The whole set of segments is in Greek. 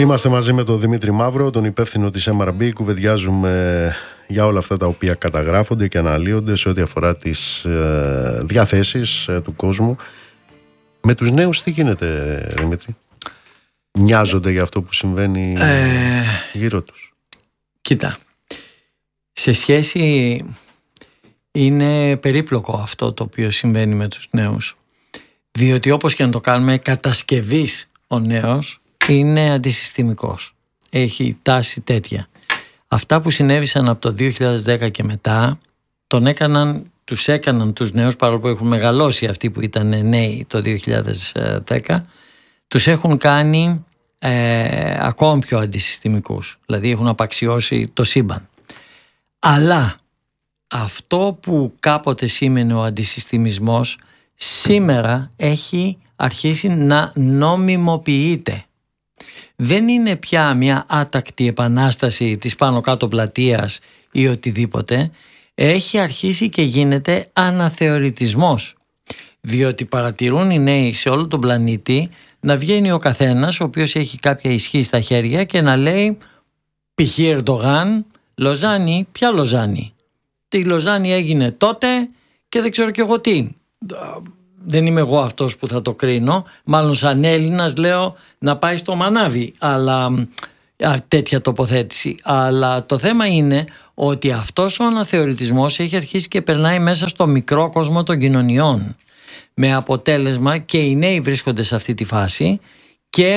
Είμαστε μαζί με τον Δημήτρη Μαύρο, τον υπεύθυνο της MRB. Κουβεντιάζουμε για όλα αυτά τα οποία καταγράφονται και αναλύονται σε ό,τι αφορά τις διαθέσεις του κόσμου. Με τους νέους τι γίνεται, Δημήτρη? Νοιάζονται για αυτό που συμβαίνει γύρω τους? Κοίτα, σε σχέση, είναι περίπλοκο αυτό το οποίο συμβαίνει με τους νέους, διότι όπως και να το κάνουμε, κατασκευής ο νέος είναι αντισυστημικός, έχει τάση τέτοια. Αυτά που συνέβησαν από το 2010 και μετά τους έκαναν τους νέους, παρόλο που έχουν μεγαλώσει αυτοί που ήταν νέοι το 2010, τους έχουν κάνει ακόμα πιο αντισυστημικούς, δηλαδή έχουν απαξιώσει το σύμπαν. Αλλά αυτό που κάποτε σήμαινε ο αντισυστημισμός, σήμερα έχει αρχίσει να νομιμοποιείται. Δεν είναι πια μια άτακτη επανάσταση της πάνω κάτω πλατείας ή οτιδήποτε. Έχει αρχίσει και γίνεται αναθεωρητισμός, διότι παρατηρούν οι νέοι σε όλο τον πλανήτη να βγαίνει ο καθένας ο οποίος έχει κάποια ισχύ στα χέρια και να λέει π.χ. Ερντογάν, Λοζάνη, ποια Λοζάνη? Τη Λοζάνη έγινε τότε και δεν ξέρω κι εγώ τι. Δεν είμαι εγώ αυτός που θα το κρίνω, μάλλον σαν Έλληνας λέω να πάει στο μανάβι, αλλά τέτοια τοποθέτηση. Αλλά το θέμα είναι ότι αυτός ο αναθεωρητισμός έχει αρχίσει και περνάει μέσα στο μικρό κόσμο των κοινωνιών, με αποτέλεσμα και οι νέοι βρίσκονται σε αυτή τη φάση και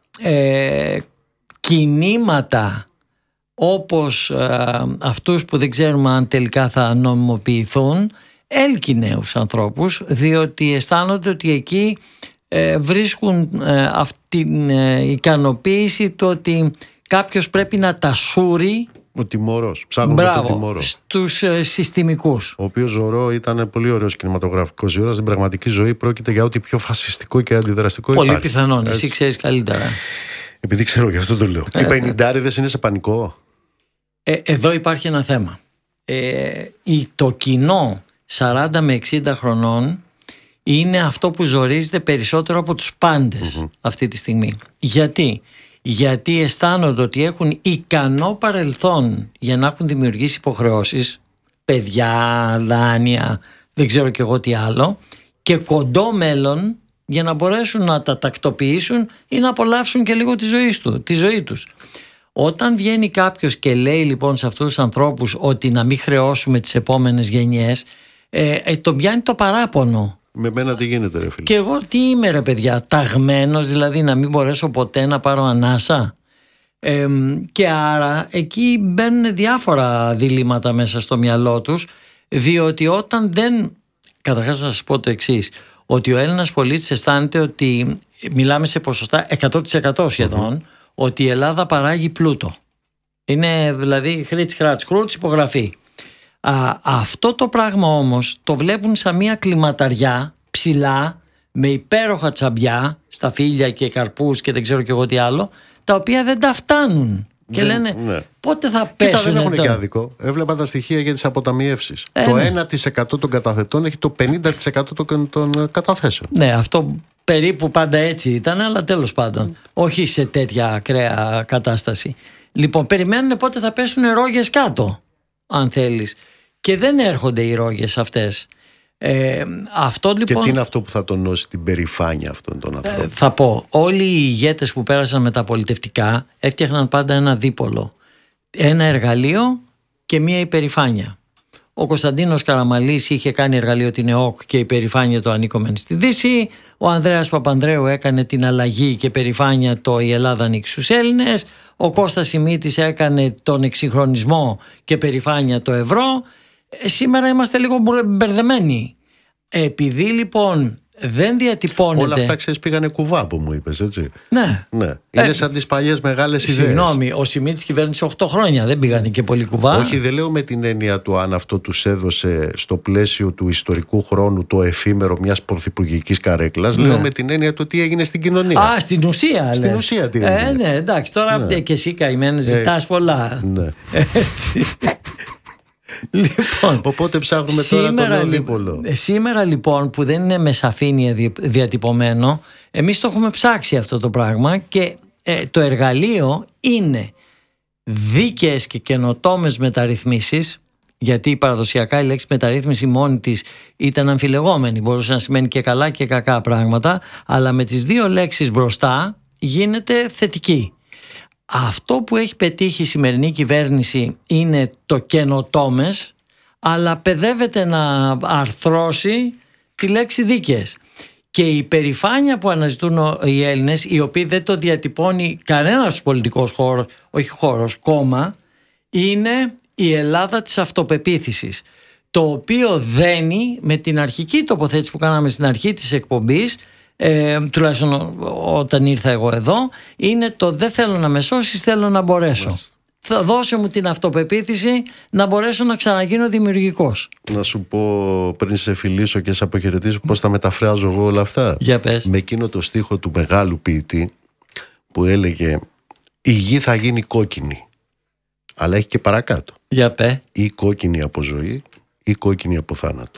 κινήματα όπως αυτούς που δεν ξέρουμε αν τελικά θα νομιμοποιηθούν έλκει νέους ανθρώπους, διότι αισθάνονται ότι εκεί βρίσκουν αυτή την ικανοποίηση του ότι κάποιος πρέπει να τα σούρει. Ο τιμωρός, ψάχνουμε τον τιμωρό. Στους συστημικούς. Ο οποίος Ζωρό ήταν πολύ ωραίος κινηματογραφικός. Ζωρό στην πραγματική ζωή πρόκειται για ό,τι πιο φασιστικό και αντιδραστικό πολύ υπάρχει. Πολύ πιθανόν, εσύ ξέρεις καλύτερα. Επειδή ξέρω, γι' αυτό το λέω. Οι πενηντάριδες είναι σε πανικό. Εδώ υπάρχει ένα θέμα. Το κοινό 40 με 60 χρονών είναι αυτό που ζορίζεται περισσότερο από τους πάντες αυτή τη στιγμή. Γιατί αισθάνονται ότι έχουν ικανό παρελθόν για να έχουν δημιουργήσει υποχρεώσεις, παιδιά, δάνεια, δεν ξέρω κι εγώ τι άλλο, και κοντό μέλλον για να μπορέσουν να τα τακτοποιήσουν ή να απολαύσουν και λίγο τη ζωή τους. Όταν βγαίνει κάποιος και λέει λοιπόν σε αυτούς τους ανθρώπους ότι να μην χρεώσουμε τις επόμενες γενιές, τον πιάνει το παράπονο. Με μένα τι γίνεται, ρε φίλε? Και εγώ τι είμαι, ρε παιδιά, ταγμένος, δηλαδή να μην μπορέσω ποτέ να πάρω ανάσα? Και άρα εκεί μπαίνουν διάφορα διλήμματα μέσα στο μυαλό τους, διότι όταν δεν... Καταρχάς να σας πω το εξής, ότι ο Έλληνας πολίτης αισθάνεται ότι, μιλάμε σε ποσοστά 100% σχεδόν, ότι η Ελλάδα παράγει πλούτο. Είναι δηλαδή χρίτς χράτς κρούτς υπογραφή. Αυτό το πράγμα όμως το βλέπουν σαν μια κλιματαριά ψηλά, με υπέροχα τσαμπιά, σταφύλια και καρπούς και δεν ξέρω κι εγώ τι άλλο, τα οποία δεν τα φτάνουν. Και λένε πότε θα πέσουν. Κοίτα, δεν έχουν και άδικο. Έβλεπα τα στοιχεία για τις αποταμιεύσεις. Το 1% των καταθετών έχει το 50% των καταθέσεων. Ναι, αυτό περίπου πάντα έτσι ήταν, αλλά τέλος πάντων όχι σε τέτοια ακραία κατάσταση. Λοιπόν, περιμένουν πότε θα πέσουν ρόγες κάτω, αν θέλεις. Και δεν έρχονται οι ρόγες αυτές. Αυτό, λοιπόν, και τι είναι αυτό που θα τονώσει την περηφάνεια αυτών των ανθρώπων? Θα πω, όλοι οι ηγέτες που πέρασαν με τα πολιτευτικά έφτιαχναν πάντα ένα δίπολο. Ένα εργαλείο και μία υπερηφάνεια. Ο Κωνσταντίνος Καραμαλής είχε κάνει εργαλείο την ΕΟΚ και υπερηφάνεια το ανήκομεν στη Δύση. Ο Ανδρέας Παπανδρέου έκανε την αλλαγή και υπερηφάνεια το η Ελλάδα ανήκει στους Έλληνες. Ο Κώστας Σιμίτης έκανε τον εξυγχρονισμό και υπερηφάνεια το ευρώ. Σήμερα είμαστε λίγο μπερδεμένοι. Επειδή λοιπόν δεν διατυπώνεται. Όλα αυτά ξέρεις πήγανε κουβά που μου είπες, έτσι. Ναι. Είναι σαν τις παλιές μεγάλες ιδέες. Συγγνώμη, ο Σιμίτης κυβέρνησε 8 χρόνια, δεν πήγανε και πολύ κουβά. Όχι, δεν λέω με την έννοια του αν αυτό τους έδωσε στο πλαίσιο του ιστορικού χρόνου το εφήμερο μιας πρωθυπουργικής καρέκλας. Λέω με την έννοια του τι έγινε στην κοινωνία. Στην ουσία. Στην ουσία τι έγινε. Ναι, εντάξει, τώρα και εσύ καημένε ζητάς πολλά. Ναι. Λοιπόν, οπότε ψάχνουμε τώρα το νέο δίπολο. Σήμερα λοιπόν, που δεν είναι με σαφήνεια διατυπωμένο, εμείς το έχουμε ψάξει αυτό το πράγμα και το εργαλείο είναι δίκαιες και καινοτόμες μεταρρυθμίσεις, γιατί παραδοσιακά η λέξη μεταρρύθμιση μόνη της ήταν αμφιλεγόμενη, μπορούσε να σημαίνει και καλά και κακά πράγματα, αλλά με τις δύο λέξεις μπροστά γίνεται θετική. Αυτό που έχει πετύχει η σημερινή κυβέρνηση είναι το καινοτόμες, αλλά παιδεύεται να αρθρώσει τη λέξη δίκαιες. Και η υπερηφάνεια που αναζητούν οι Έλληνες, οι οποίοι δεν το διατυπώνει κανένας πολιτικός κόμμα, είναι η Ελλάδα της αυτοπεποίθησης, το οποίο δένει με την αρχική τοποθέτηση που κάναμε στην αρχή της εκπομπής, τουλάχιστον όταν ήρθα εγώ εδώ, είναι το δεν θέλω να με σώσεις, θέλω να μπορέσω. Θα δώσε μου την αυτοπεποίθηση να μπορέσω να ξαναγίνω δημιουργικός. Να σου πω πριν σε φιλήσω και σε αποχαιρετήσω πώς τα μεταφράζω εγώ όλα αυτά. Για πες. Με εκείνο το στίχο του μεγάλου ποιητή που έλεγε η γη θα γίνει κόκκινη, αλλά έχει και παρακάτω. Για πέ. Ή κόκκινη από ζωή ή κόκκινη από θάνατο.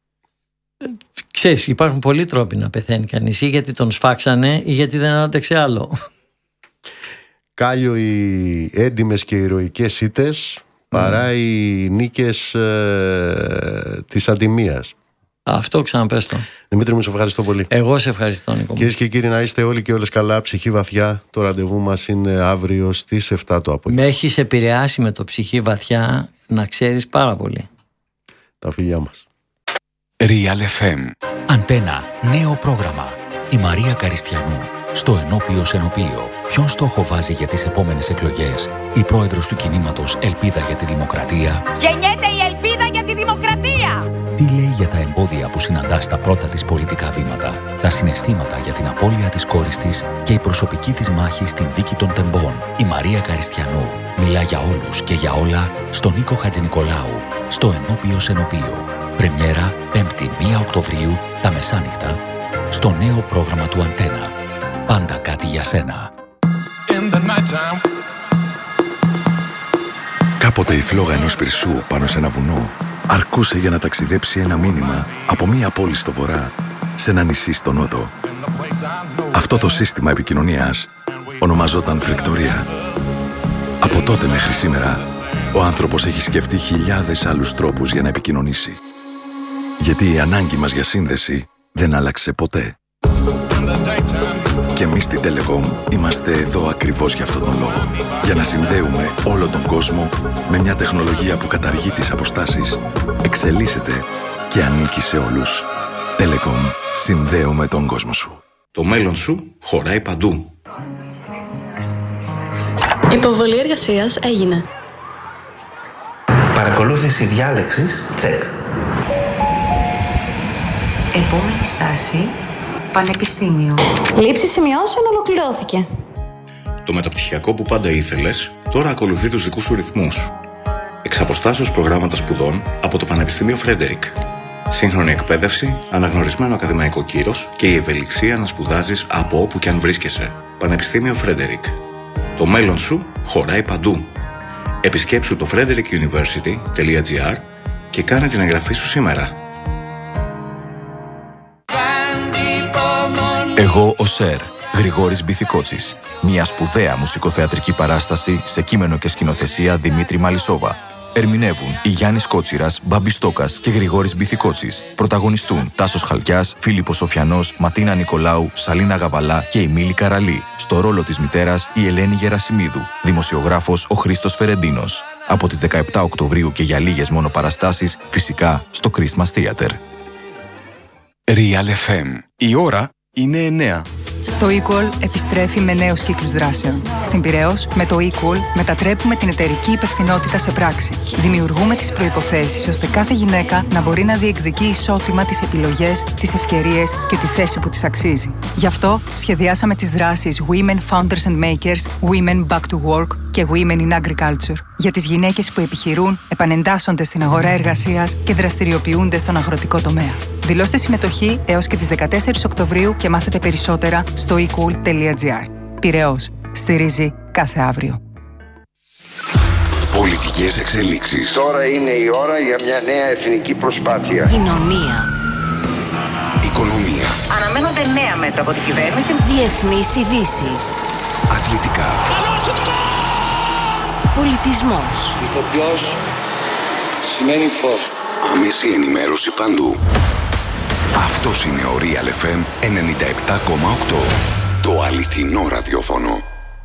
Ξέρεις, υπάρχουν πολλοί τρόποι να πεθαίνει κανείς, ή γιατί τον σφάξανε ή γιατί δεν άντεξε άλλο. Κάλιο οι έντιμες και ηρωικές ήττες παρά οι νίκες της αντιμίας. Αυτό ξαναπες το. Δημήτρη μου, σε ευχαριστώ πολύ. Εγώ σε ευχαριστώ, Νίκο. Κυρίες και κύριοι, να είστε όλοι και όλες καλά, ψυχή βαθιά. Το ραντεβού μας είναι αύριο στις 7 το απόγευμα. Με έχεις επηρεάσει με το ψυχή βαθιά, να ξέρεις, πάρα πολύ. Τα φιλιά μας. Real FM. Αντένα. Νέο πρόγραμμα. Η Μαρία Καριστιανού. Στο ενώπιο Σενοπείο. Ποιον στόχο βάζει για τις επόμενες εκλογές η πρόεδρος του κινήματος Ελπίδα για τη Δημοκρατία? Γεννιέται η ελπίδα για τη δημοκρατία! Τι λέει για τα εμπόδια που συναντά στα πρώτα της πολιτικά βήματα, τα συναισθήματα για την απώλεια της κόρης της και η προσωπική της μάχη στην δίκη των τεμπών? Η Μαρία Καριστιανού μιλά για όλους και για όλα στον Νίκο Χατζηνικολάου, στο ενώπιο Σενοπείο. Πρεμιέρα 5η 1 Οκτωβρίου τα μεσάνυχτα στο νέο πρόγραμμα του Αντένα. Πάντα κάτι για σένα. Κάποτε η φλόγα ενός πυρσού πάνω σε ένα βουνό αρκούσε για να ταξιδέψει ένα μήνυμα από μία πόλη στο βορρά σε ένα νησί στο νότο. Αυτό το σύστημα επικοινωνίας ονομαζόταν φρικτορία. Από τότε μέχρι σήμερα, ο άνθρωπος έχει σκεφτεί χιλιάδες άλλους τρόπους για να επικοινωνήσει. Γιατί η ανάγκη μας για σύνδεση δεν άλλαξε ποτέ. Και εμείς στην Telecom είμαστε εδώ ακριβώς για αυτόν τον λόγο. Για να συνδέουμε όλο τον κόσμο με μια τεχνολογία που καταργεί τις αποστάσεις, εξελίσσεται και ανήκει σε όλους. Telecom. Συνδέουμε τον κόσμο σου. Το μέλλον σου χωράει παντού. Υποβολή εργασίας έγινε. Παρακολούθηση διάλεξης, τσεκ. Επόμενη στάση, πανεπιστήμιο. Λήψη σημειώσεων ολοκληρώθηκε. Το μεταπτυχιακό που πάντα ήθελες, τώρα ακολουθεί τους δικούς σου ρυθμούς. Εξ αποστάσεως προγράμματα σπουδών από το Πανεπιστήμιο Φρέντερικ. Σύγχρονη εκπαίδευση, αναγνωρισμένο ακαδημαϊκό κύρος και η ευελιξία να σπουδάζεις από όπου και αν βρίσκεσαι. Πανεπιστήμιο Φρέντερικ. Το μέλλον σου χωράει παντού. Επισκέψου το frederickuniversity.gr και κάνε την εγγραφή σου σήμερα. Εγώ ο Σερ, Γρηγόρης Μπιθικότσης. Μια σπουδαία μουσικοθεατρική παράσταση σε κείμενο και σκηνοθεσία Δημήτρη Μαλισσόβα. Ερμηνεύουν η Γιάννης Κότσιρας, Μπάμπης Στόκας και Γρηγόρης Μπιθικότσης. Πρωταγωνιστούν Τάσος Χαλκιάς, Φίλιππος Σοφιανός, Ματίνα Νικολάου, Σαλίνα Γαβαλά και η Μίλη Καραλή. Στο ρόλο της μητέρας η Ελένη Γερασιμίδου. Δημοσιογράφος ο Χρήστος Φερεντίνος. Από τις 17 Οκτωβρίου και για λίγες μόνο παραστάσεις, φυσικά στο Christmas Theater. Real FM. Η ώρα είναι 9. Το eQual επιστρέφει με νέους κύκλους δράσεων. Στην Πειραιώς, με το eQual μετατρέπουμε την εταιρική υπευθυνότητα σε πράξη. Δημιουργούμε τις προϋποθέσεις ώστε κάθε γυναίκα να μπορεί να διεκδικεί ισότιμα τις επιλογές, τις ευκαιρίες και τη θέση που της αξίζει. Γι' αυτό σχεδιάσαμε τις δράσεις Women Founders and Makers, Women Back to Work και Women in Agriculture για τις gυναίκες που επιχειρούν, επανεντάσσονται στην αγορά εργασίας και δραστηριοποιούνται στον αγροτικό τομέα. Δηλώστε συμμετοχή έως και τις 14 Οκτωβρίου και μάθετε περισσότερα στο ecool.gr. Πειραιώς. Στηρίζει κάθε αύριο. Πολιτικές εξελίξεις. Τώρα είναι η ώρα για μια νέα εθνική προσπάθεια. Κοινωνία. Οικονομία. Αναμένονται νέα μέτρα από την κυβέρνηση. Διεθνείς ειδήσεις. αθλητικά. Πολιτισμός. Ηθοποιός σημαίνει φως. Άμεση ενημέρωση παντού. Αυτός είναι ο Real FM 97,8. Το αληθινό ραδιόφωνο.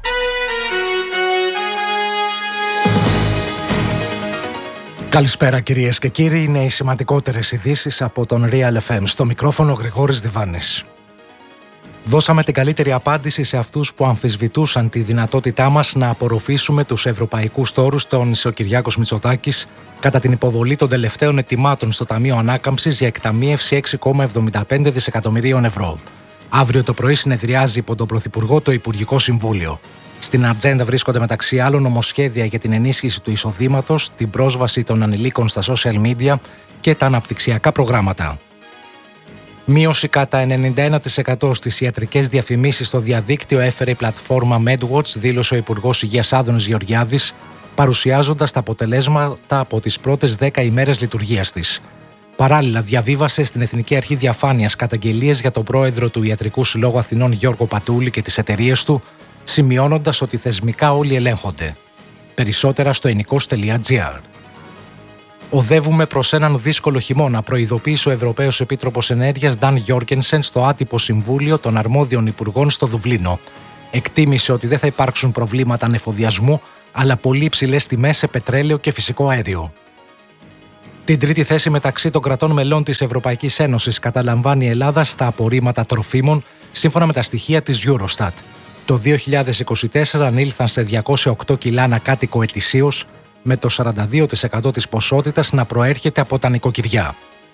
Καλησπέρα κυρίες και κύριοι, είναι οι σημαντικότερες ειδήσεις από τον Real FM. Στο μικρόφωνο Γρηγόρης Διβάνης. Δώσαμε την καλύτερη απάντηση σε αυτούς που αμφισβητούσαν τη δυνατότητά μας να απορροφήσουμε τους ευρωπαϊκούς τόρους, τόνισε ο Κυριάκος Μητσοτάκης κατά την υποβολή των τελευταίων ετοιμάτων στο Ταμείο Ανάκαμψης για εκταμείευση 6,75 δισεκατομμυρίων ευρώ. Αύριο το πρωί συνεδριάζει υπό τον Πρωθυπουργό το Υπουργικό Συμβούλιο. Στην ατζέντα βρίσκονται μεταξύ άλλων νομοσχέδια για την ενίσχυση του εισοδήματος, την πρόσβαση των ανηλίκων στα social media και τα αναπτυξιακά προγράμματα. Μείωση κατά 91% στις ιατρικές διαφημίσεις στο διαδίκτυο έφερε η πλατφόρμα MedWatch, δήλωσε ο Υπουργός Υγείας Άδωνης Γεωργιάδης, παρουσιάζοντας τα αποτελέσματα από τις πρώτες 10 ημέρες λειτουργίας της. Παράλληλα, διαβίβασε στην Εθνική Αρχή Διαφάνειας καταγγελίες για τον πρόεδρο του Ιατρικού Συλλόγου Αθηνών Γιώργο Πατούλη και τις εταιρείες του, σημειώνοντας ότι θεσμικά όλοι ελέγχονται. Περισσότερα στο enikos.gr. Οδεύουμε προς έναν δύσκολο χειμώνα, προειδοποίησε ο Ευρωπαίος Επίτροπος Ενέργειας Νταν Γιόργκενσεν στο άτυπο συμβούλιο των αρμόδιων υπουργών στο Δουβλίνο. Εκτίμησε ότι δεν θα υπάρξουν προβλήματα ανεφοδιασμού, αλλά πολύ υψηλές τιμές σε πετρέλαιο και φυσικό αέριο. Την τρίτη θέση μεταξύ των κρατών μελών της Ευρωπαϊκής Ένωσης καταλαμβάνει η Ελλάδα στα απορρίμματα τροφίμων, σύμφωνα με τα στοιχεία της Eurostat. Το 2024 ανήλθαν σε 208 κιλά ανακάτοικο ετησίως, με το 42% της ποσότητας να προέρχεται από τα νοικοκυριά.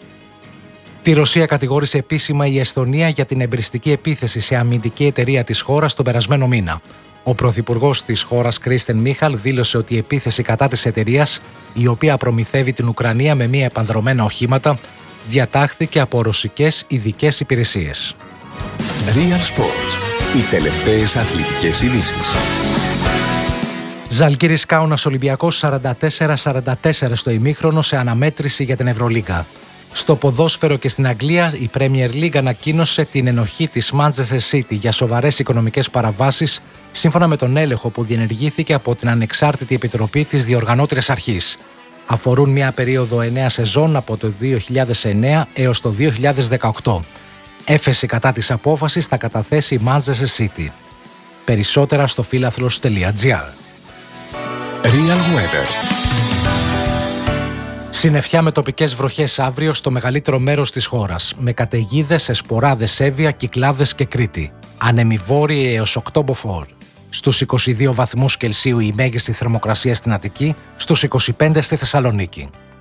Τη Ρωσία κατηγόρησε επίσημα η Εσθονία για την εμπριστική επίθεση σε αμυντική εταιρεία της χώρας τον περασμένο μήνα. Ο πρωθυπουργός της χώρας Κρίστεν Μίχαλ δήλωσε ότι η επίθεση κατά της εταιρείας, η οποία προμηθεύει την Ουκρανία με μία επανδρομένα οχήματα, διατάχθηκε από ρωσικές ειδικές υπηρεσίες. Real Sports. Οι τελευταίες αθλητικές ειδήσεις. Ζαλγκίρις Κάουνας Ολυμπιακός 44-44 στο ημίχρονο σε αναμέτρηση για την Ευρωλίγκα. Στο ποδόσφαιρο και στην Αγγλία, η Premier League ανακοίνωσε την ενοχή της Manchester City για σοβαρές οικονομικές παραβάσεις, σύμφωνα με τον έλεγχο που διενεργήθηκε από την Ανεξάρτητη Επιτροπή της Διοργανώτριας Αρχής. Αφορούν μια περίοδο 9 σεζόν από το 2009 έως το 2018. Έφεση κατά της απόφασης θα καταθέσει η Manchester City. Περισσότερα στο philathlos.gr. Real Weather. Συννεφιά με τοπικές βροχές αύριο στο μεγαλύτερο μέρος της χώρας, με καταιγίδες σε σποράδες Εύβοια, Κυκλάδες και Κρήτη. Άνεμοι βόρειοι έως 8 μποφόρ. Στους 22 βαθμούς Κελσίου η μέγιστη θερμοκρασία στην Αττική, στους 25 στη Θεσσαλονίκη.